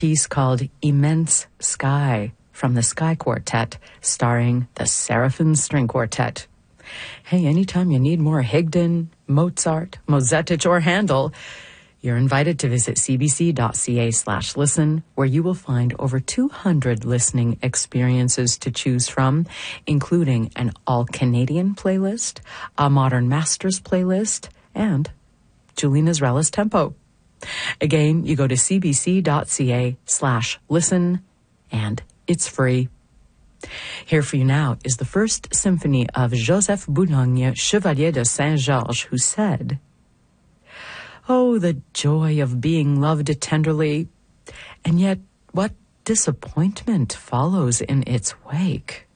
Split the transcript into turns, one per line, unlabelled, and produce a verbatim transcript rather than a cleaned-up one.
piece called Immense Sky from the Sky Quartet, starring the Seraphim String Quartet. Hey, anytime you need more Higdon, Mozart, Mozettich, or Handel, you're invited to visit cbc.ca slash listen, where you will find over two hundred listening experiences to choose from, including an all-Canadian playlist, a Modern Masters playlist, and Julie Nizrela's Tempo. Again, you go to cbc.ca slash listen, and it's free. Here for you now is the first symphony of Joseph Boulogne, Chevalier de Saint-Georges, who said, "Oh, the joy of being loved tenderly, and yet what disappointment follows in its wake."